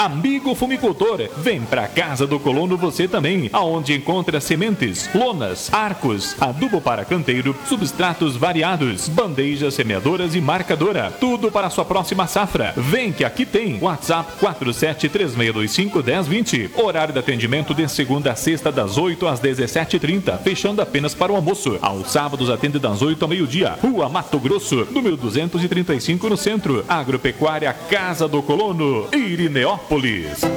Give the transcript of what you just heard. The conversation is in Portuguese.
Amigo fumicultor, vem pra Casa do Colono você também, aonde encontra sementes, lonas, arcos, adubo para canteiro, substratos variados, bandejas, semeadoras e marcadora. Tudo para a sua próxima safra. Vem que aqui tem. WhatsApp 4736251020. Horário de atendimento de segunda a sexta das 8 às 17h30, fechando apenas para o almoço. Aos sábados atende das 8 ao meio-dia. Rua Mato Grosso, número 235 no centro. Agropecuária Casa do Colono, Irineópolis.